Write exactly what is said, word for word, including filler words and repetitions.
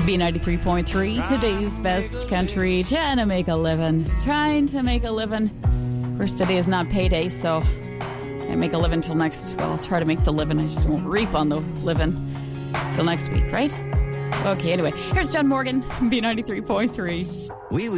B ninety-three point three, today's best country. Trying to make a living. Trying to make a living. Of course, today is not payday, so I can't make a living till next. Well, I'll try to make the living. I just won't reap on the living till next week, right? Okay, anyway. Here's John Morgan, B ninety-three point three. Oui, oui.